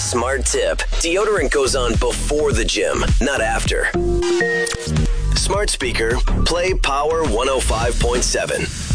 Smart tip. Deodorant goes on before the gym, not after. Smart speaker, play Power 105.7.